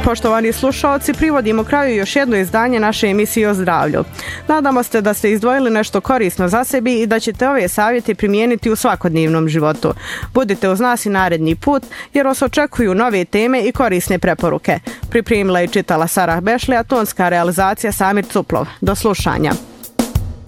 Poštovani slušaoci, privodimo kraju još jedno izdanje naše emisije o zdravlju. Nadamo se da ste izdvojili nešto korisno za sebi i da ćete ove savjete primijeniti u svakodnevnom životu. Budite uz nas i naredni put jer vas očekuju nove teme i korisne preporuke. Pripremila i čitala Sarah Bešlija, tonska realizacija Samir Cuplov. Do slušanja.